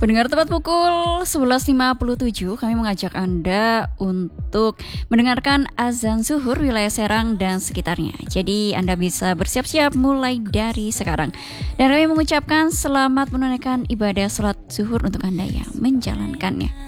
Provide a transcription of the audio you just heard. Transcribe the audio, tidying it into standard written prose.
Pendengar tepat pukul 11.57, kami mengajak Anda untuk mendengarkan azan zuhur wilayah Serang dan sekitarnya. Jadi Anda bisa bersiap-siap mulai dari sekarang. Dan kami mengucapkan selamat menunaikan ibadah sholat zuhur untuk Anda yang menjalankannya.